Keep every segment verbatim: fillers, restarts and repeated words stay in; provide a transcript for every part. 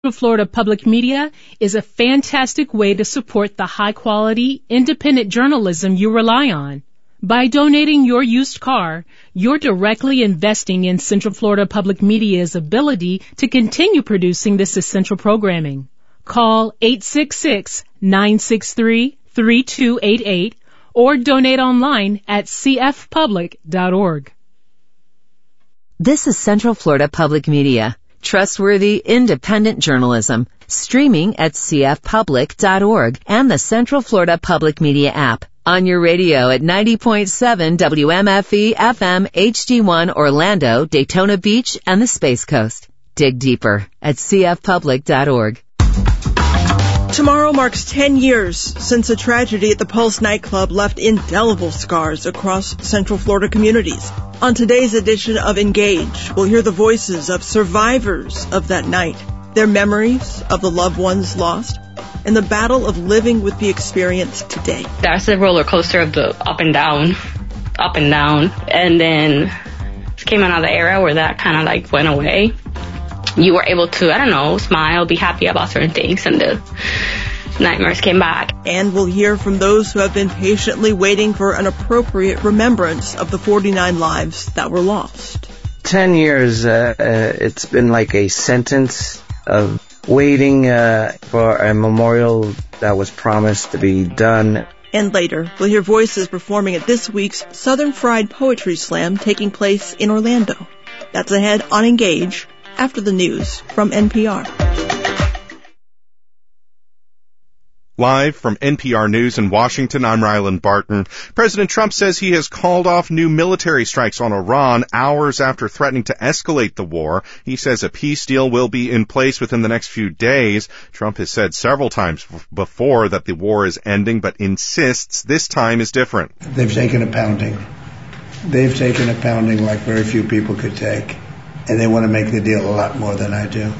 Florida Public Media is a fantastic way to support the high-quality, independent journalism you rely on. By donating your used car, you're directly investing in Central Florida Public Media's ability to continue producing this essential programming. Call eight six six, nine six three, three two eight eight or donate online at c f public dot org. This is Central Florida Public Media. Trustworthy, independent journalism, streaming at c f public dot org and the Central Florida Public Media app. On your radio at ninety point seven W M F E F M H D one Orlando, Daytona Beach, and the Space Coast. Dig deeper at c f public dot org. Tomorrow marks ten years since a tragedy at the Pulse nightclub left indelible scars across Central Florida communities. On today's edition of Engage, we'll hear the voices of survivors of that night, their memories of the loved ones lost, and the battle of living with the experience today. That's the roller coaster of the up and down, up and down. And then came another era where that kind of like went away. You were able to, I don't know, smile, be happy about certain things, and the nightmares came back. And we'll hear from those who have been patiently waiting for an appropriate remembrance of the forty-nine lives that were lost. Ten years, uh, uh, it's been like a sentence of waiting uh, for a memorial that was promised to be done. And later, we'll hear voices performing at this week's Southern Fried Poetry Slam taking place in Orlando. That's ahead on Engage after the news from N P R. Live from N P R News in Washington, I'm Ryland Barton. President Trump says he has called off new military strikes on Iran hours after threatening to escalate the war. He says a peace deal will be in place within the next few days. Trump has said several times before that the war is ending, but insists this time is different. They've taken a pounding. They've taken a pounding like very few people could take. And they want to make the deal a lot more than I do.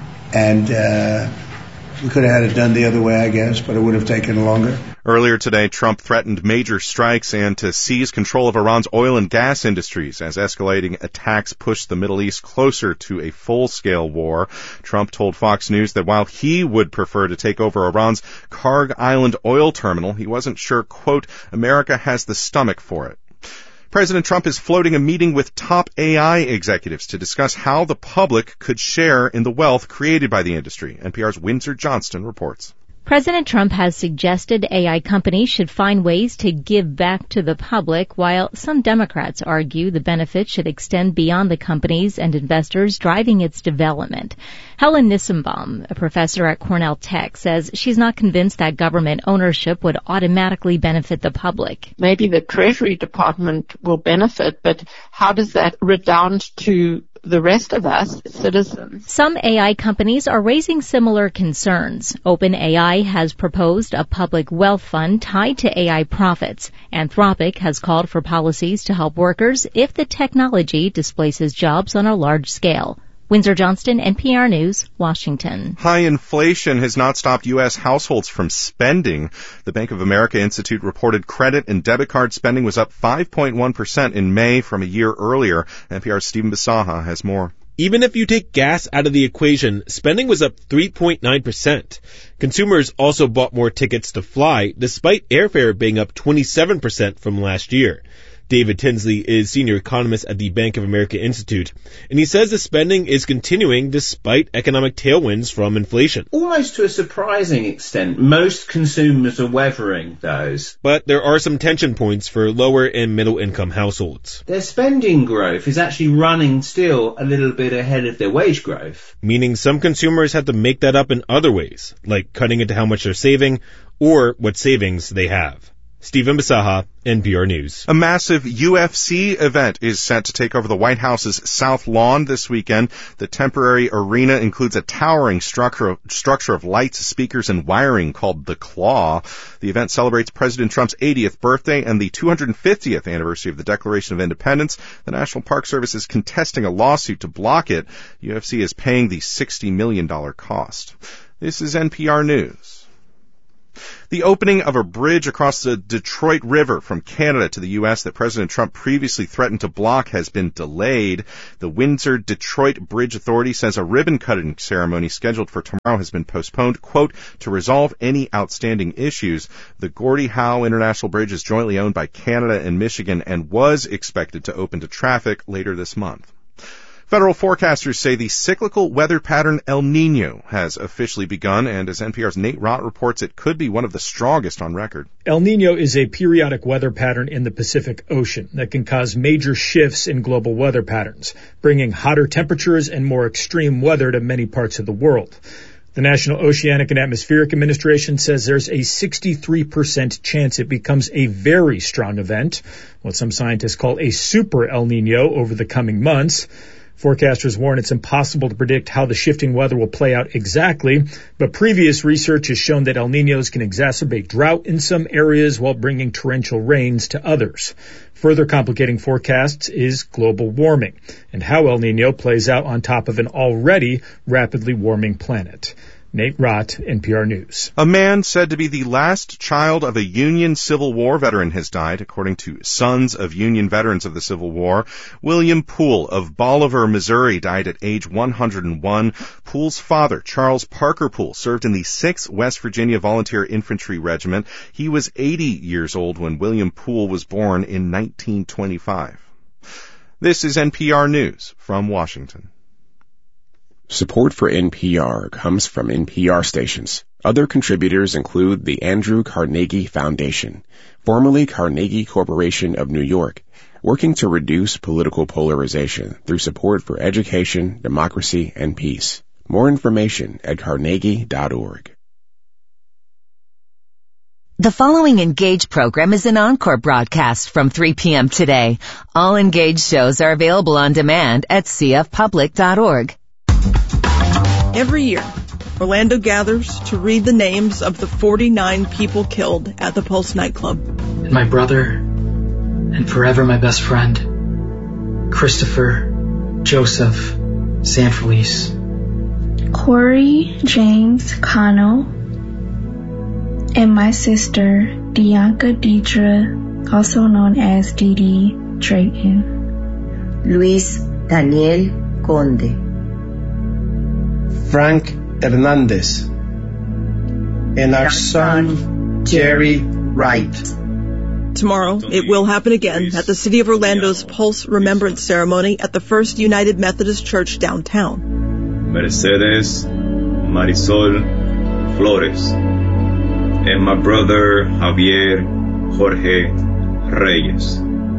And uh, we could have had it done the other way, I guess, but it would have taken longer. Earlier today, Trump threatened major strikes and to seize control of Iran's oil and gas industries as escalating attacks pushed the Middle East closer to a full-scale war. Trump told Fox News that while he would prefer to take over Iran's Karg Island oil terminal, he wasn't sure, quote, America has the stomach for it. President Trump is floating a meeting with top A I executives to discuss how the public could share in the wealth created by the industry. N P R's Windsor Johnston reports. President Trump has suggested A I companies should find ways to give back to the public, while some Democrats argue the benefits should extend beyond the companies and investors driving its development. Helen Nissenbaum, a professor at Cornell Tech, says she's not convinced that government ownership would automatically benefit the public. Maybe the Treasury Department will benefit, but how does that redound to the rest of us, citizens? Some A I companies are raising similar concerns. OpenAI has proposed a public wealth fund tied to A I profits. Anthropic has called for policies to help workers if the technology displaces jobs on a large scale. Windsor Johnston, N P R News, Washington. High inflation has not stopped U S households from spending. The Bank of America Institute reported credit and debit card spending was up five point one percent in May from a year earlier. N P R's Stephen Basaha has more. Even if you take gas out of the equation, spending was up three point nine percent. Consumers also bought more tickets to fly, despite airfare being up twenty-seven percent from last year. David Tinsley is senior economist at the Bank of America Institute, and he says the spending is continuing despite economic tailwinds from inflation. Almost to a surprising extent, most consumers are weathering those. But there are some tension points for lower and middle income households. Their spending growth is actually running still a little bit ahead of their wage growth. Meaning some consumers have to make that up in other ways, like cutting into how much they're saving or what savings they have. Stephen Basaha, N P R News. A massive U F C event is set to take over the White House's South Lawn this weekend. The temporary arena includes a towering structure, structure of lights, speakers, and wiring called The Claw. The event celebrates President Trump's eightieth birthday and the two hundred fiftieth anniversary of the Declaration of Independence. The National Park Service is contesting a lawsuit to block it. U F C is paying the sixty million dollars cost. This is N P R News. The opening of a bridge across the Detroit River from Canada to the U S that President Trump previously threatened to block has been delayed. The Windsor-Detroit Bridge Authority says a ribbon-cutting ceremony scheduled for tomorrow has been postponed, quote, to resolve any outstanding issues. The Gordie Howe International Bridge is jointly owned by Canada and Michigan and was expected to open to traffic later this month. Federal forecasters say the cyclical weather pattern El Nino has officially begun, and as N P R's Nate Rott reports, it could be one of the strongest on record. El Nino is a periodic weather pattern in the Pacific Ocean that can cause major shifts in global weather patterns, bringing hotter temperatures and more extreme weather to many parts of the world. The National Oceanic and Atmospheric Administration says there's a sixty-three percent chance it becomes a very strong event, what some scientists call a super El Nino, over the coming months. Forecasters warn it's impossible to predict how the shifting weather will play out exactly, but previous research has shown that El Niños can exacerbate drought in some areas while bringing torrential rains to others. Further complicating forecasts is global warming and how El Niño plays out on top of an already rapidly warming planet. Nate Rott, N P R News. A man said to be the last child of a Union Civil War veteran has died, according to Sons of Union Veterans of the Civil War. William Poole of Bolivar, Missouri, died at age one hundred one. Poole's father, Charles Parker Poole, served in the sixth West Virginia Volunteer Infantry Regiment. He was eighty years old when William Poole was born in nineteen twenty-five. This is N P R News from Washington. Support for N P R comes from N P R stations. Other contributors include the Andrew Carnegie Foundation, formerly Carnegie Corporation of New York, working to reduce political polarization through support for education, democracy, and peace. More information at carnegie dot org. The following Engage program is an encore broadcast from three p.m. today. All Engage shows are available on demand at c f public dot org. Every year, Orlando gathers to read the names of the forty-nine people killed at the Pulse nightclub. And my brother, and forever my best friend, Christopher Joseph Sanfelice. Corey James Connell, and my sister, Dianca Deidre, also known as Dee Dee Drayton. Luis Daniel Conde. Frank Hernandez, and our son, Jerry Wright. Tomorrow, it will happen again at the City of Orlando's Pulse Remembrance Ceremony at the First United Methodist Church downtown. Mercedes Marisol Flores, and my brother, Javier Jorge Reyes.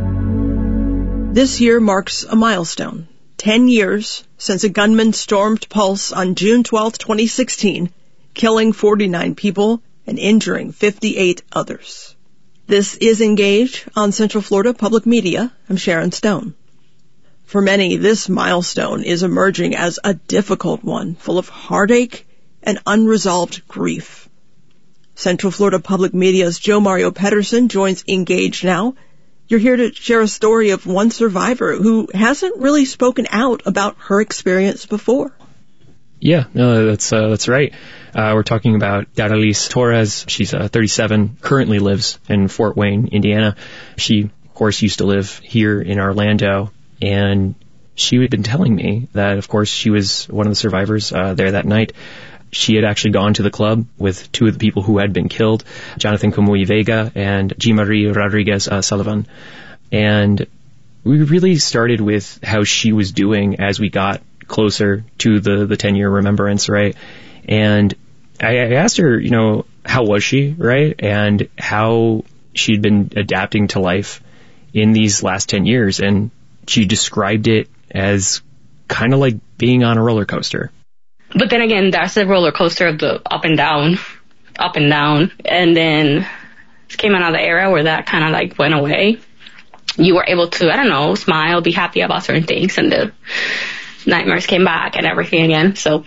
This year marks a milestone. Ten years since a gunman stormed Pulse on June twelfth, twenty sixteen, killing forty-nine people and injuring fifty-eight others. This is Engage on Central Florida Public Media. I'm Sharon Stone. For many, this milestone is emerging as a difficult one, full of heartache and unresolved grief. Central Florida Public Media's Joe Mario Pedersen joins Engage now. You're here to share a story of one survivor who hasn't really spoken out about her experience before. Yeah, no, that's uh, that's right. Uh, we're talking about Daralise Torres. She's uh, thirty-seven, currently lives in Fort Wayne, Indiana. She, of course, used to live here in Orlando, and she had been telling me that, of course, she was one of the survivors uh, there that night. She had actually gone to the club with two of the people who had been killed, Jonathan Camuy Vega and G. Marie Rodriguez uh, Sullivan. And we really started with how she was doing as we got closer to the, the ten-year remembrance, right? And I, I asked her, you know, how was she, right? And how she'd been adapting to life in these last ten years. And she described it as kind of like being on a roller coaster. But then again, that's the roller coaster of the up and down, up and down. And then it came out of the era where that kind of like went away. You were able to, I don't know, smile, be happy about certain things, and the nightmares came back and everything again. So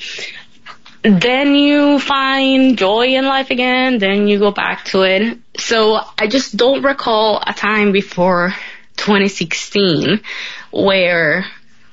then you find joy in life again, then you go back to it. So I just don't recall a time before twenty sixteen where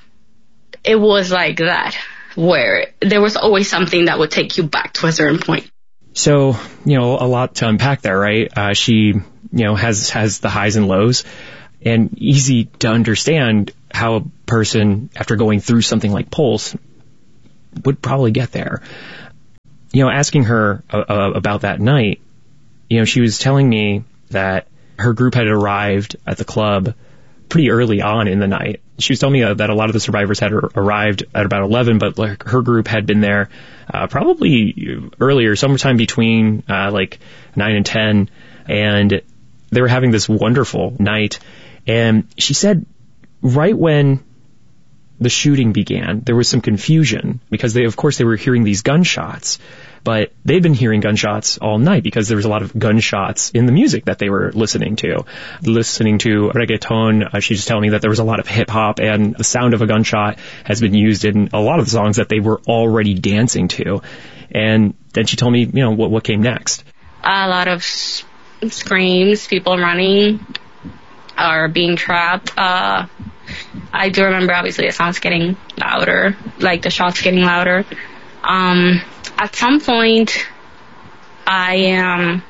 it was like that, where there was always something that would take you back to a certain point. So, you know, a lot to unpack there, right? Uh, she, you know, has, has the highs and lows, and easy to understand how a person, after going through something like Pulse, would probably get there. You know, asking her uh, uh, about that night, you know, she was telling me that her group had arrived at the club pretty early on in the night. She was telling me uh, that a lot of the survivors had ar- arrived at about eleven, but like, her group had been there uh, probably earlier, sometime between uh, like nine and ten, and they were having this wonderful night. And she said right when the shooting began, there was some confusion because they, of course, they were hearing these gunshots, but they'd been hearing gunshots all night because there was a lot of gunshots in the music that they were listening to. Listening to reggaeton, uh, she was telling me that there was a lot of hip hop, and the sound of a gunshot has been used in a lot of the songs that they were already dancing to. And then she told me, you know, what, what came next. A lot of screams, people running, or being trapped. Uh, I do remember, obviously, the sounds getting louder, like the shots getting louder. Um, at some point, I um,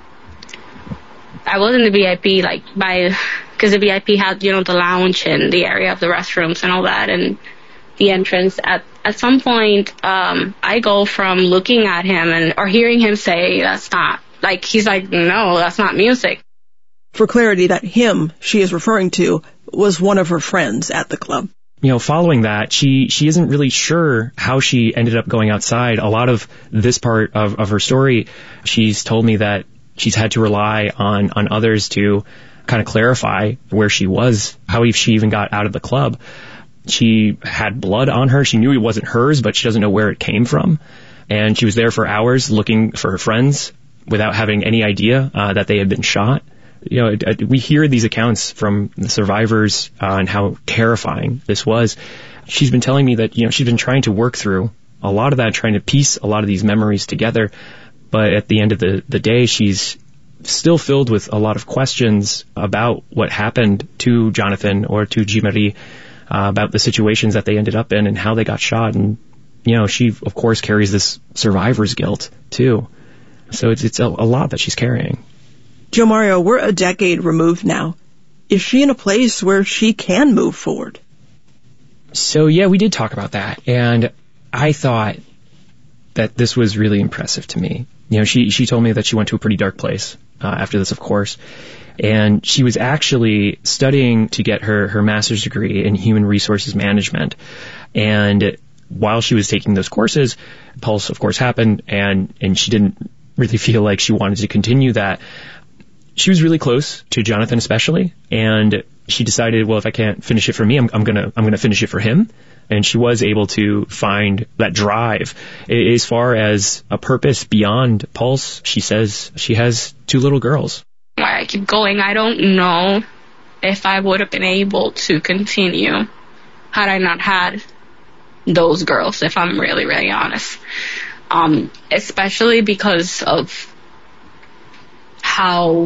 I was in the V I P, like by, because the V I P had, you know, the lounge and the area of the restrooms and all that, and the entrance. At at some point, um, I go from looking at him and or hearing him say, "That's not," like he's like, "No, that's not music." For clarity, that him she is referring to was one of her friends at the club. You know, following that, she, she isn't really sure how she ended up going outside. A lot of this part of, of her story, she's told me that she's had to rely on, on others to kind of clarify where she was, how she even got out of the club. She had blood on her. She knew it wasn't hers, but she doesn't know where it came from. And she was there for hours looking for her friends without having any idea uh, that they had been shot. You know, we hear these accounts from the survivors uh, and how terrifying this was. She's been telling me that, you know, she's been trying to work through a lot of that, trying to piece a lot of these memories together. But at the end of the, the day, she's still filled with a lot of questions about what happened to Jonathan or to Jean-Marie, uh, about the situations that they ended up in and how they got shot. And, you know, she, of course, carries this survivor's guilt, too. So it's, it's a, a lot that she's carrying. Joe Mario, we're a decade removed now. Is she in a place where she can move forward? So, yeah, we did talk about that. And I thought that this was really impressive to me. You know, she, she told me that she went to a pretty dark place uh, after this, of course. And she was actually studying to get her, her master's degree in human resources management. And while she was taking those courses, Pulse, of course, happened, and, and she didn't really feel like she wanted to continue that. She was really close to Jonathan, especially, and she decided, well, if I can't finish it for me, I'm, I'm gonna, I'm gonna finish it for him. And she was able to find that drive. As far as a purpose beyond Pulse, she says she has two little girls. Why I keep going, I don't know if I would have been able to continue had I not had those girls, if I'm really, really honest. Um, especially because of how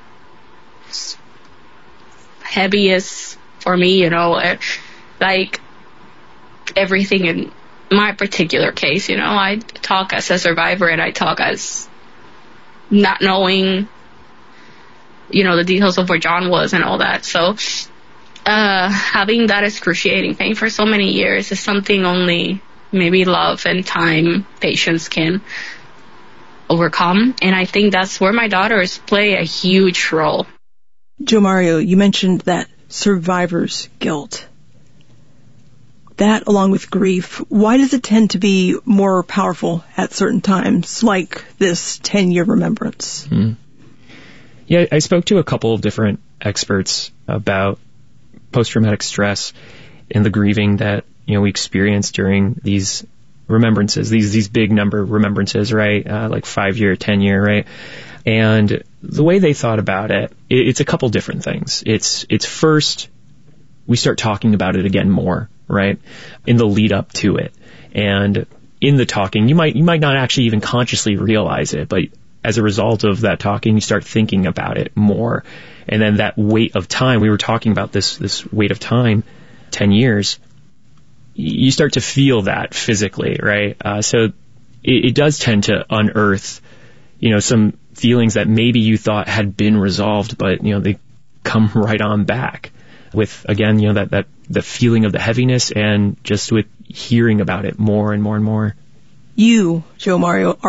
heavy is for me, you know, like everything in my particular case, you know, I talk as a survivor and I talk as not knowing, you know, the details of where John was and all that. So, uh, having that excruciating pain for so many years is something only maybe love and time, patience can overcome. And I think that's where my daughters play a huge role. Joe Mario, you mentioned that survivor's guilt. That, along with grief, why does it tend to be more powerful at certain times, like this ten-year remembrance? Mm. Yeah, I spoke to a couple of different experts about post-traumatic stress and the grieving that, you know, we experience during these remembrances, these these big number remembrances, right? Uh, like five-year, ten-year, right? And the way they thought about it, it, it's a couple different things. It's it's first, we start talking about it again more, right? In the lead up to it. And in the talking, you might you might not actually even consciously realize it, but as a result of that talking, you start thinking about it more. And then that weight of time, we were talking about this this weight of time, ten years, you start to feel that physically, right? Uh, so it, it does tend to unearth you know, some feelings that maybe you thought had been resolved, but, you know, they come right on back with, again, you know, that, that, the feeling of the heaviness and just with hearing about it more and more and more. You, Joe Mario, are